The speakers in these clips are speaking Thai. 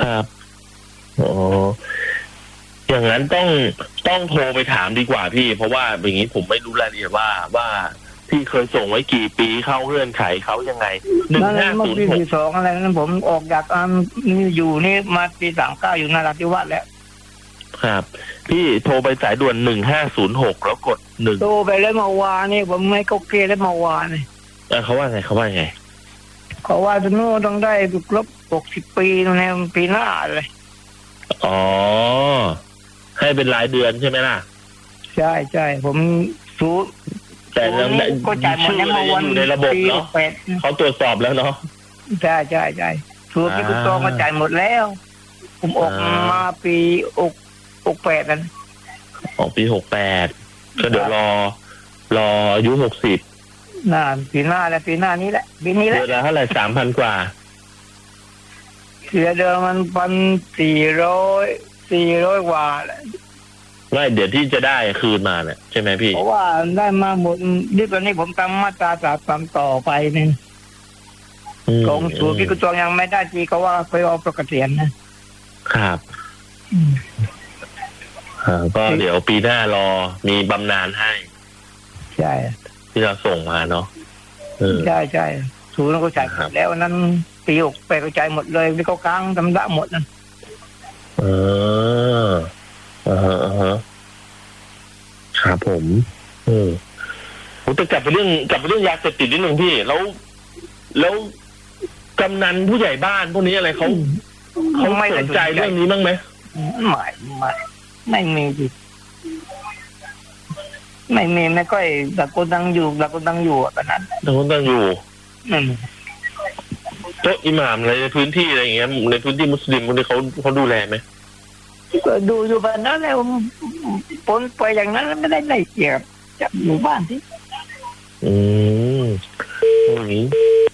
ครับอ๋ออย่างนั้นต้องโทรไปถามดีกว่าพี่เพราะว่าอย่างนี้ผมไม่รู้รายละเอียดว่าพี่เคยส่งไว้กี่ปีเข้าเงื่อนไขเขายังไง 1506อะไรนั้นผมออกจากนี่อยู่นี่มาปี39อยู่นราธิวาสแล้วครับพี่โทรไปสายด่วน1506แล้วกด1 โทรไปแล้วเมื่อวานนี่ผมไม่โอเคแล้วเมื่อวานนี่เขาว่าไงเขาว่าจะโน่ต้องได้ครบ60 ปีในปีหน้าเลยอ๋อให้เป็นรายเดือนใช่ไหมล่ะใช่ผมสู้แต่ยังก็จ่ายหมดแล้วเมื่อวันอยู่ในระบบเนาะเขาตรวจสอบแล้วเนาะใช่ส่วนที่คุณตองก็จ่ายหมดแล้วผมออกมาปี68นั่นออกปี68ก็เดี๋ยวรออายุ60 น่าปีหน้าแล้วปีหน้านี้แหละปีนี้แหละเดือนละเท่าไหร่ 3,000 กว่าเสียเดือนมัน400กว่าไม่เดี๋ยวที่จะได้คืนมาเนี่ยใช่ไหมพี่เพราะว่าได้มาหมดนี่ตอนนี้ผมทำมาตรา33ต่อไปนี่กองสูพี่กุจองยังไม่ได้ทีก็ว่าไปเอาประกาศเสียนนะครับก็เดี๋ยวปีหน้ารอมีบำนาญให้ใช่ที่เราส่งมาเนาะใช่สูนก็จ่ายแล้วนั้นปี68ก็จ่ายหมดเลยนี่ก็ค้างทำได้หมดนั่นครับผมผมจะกลับไปเรื่องยาเสพติดนิดนึงพี่แล้วกำนันผู้ใหญ่บ้านพวกนี้อะไรเขาไม่สนใจเรื่องนี้บ้างไหมไม่มีจิไม่ค่อยแต่คนตั้งอยู่แบบนั้นแต่คนตั้งอยู่โต๊ะอิหม่ามอะไรในพื้นที่อะไรอย่างเงี้ยในพื้นที่มุสลิมคนนี้เขาดูแลไหมก็ดูอยู่แบบนั้นแล้วปนไปอย่างนั้นไม่ได้เกี่ยวกับอยู่บ้านที่อย่างนี้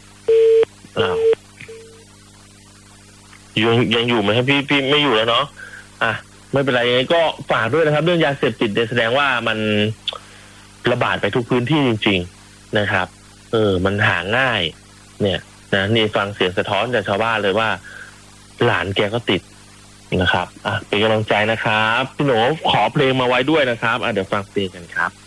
ยังอยู่ไหมครับพี่ไม่อยู่แล้วเนาะไม่เป็นไรยังไงก็ฝากด้วยนะครับเรื่องยาเสพติดเนี่ยแสดงว่ามันระบาดไปทุกพื้นที่จริงๆนะครับมันหาง่ายเนี่ยนะนี่ฟังเสียงสะท้อนจากชาวบ้านเลยว่าหลานแกก็ติดนะครับเป็นกำลังใจนะครับพี่หนูขอเพลงมาไว้ด้วยนะครับเดี๋ยวฟังเพลงกันครับ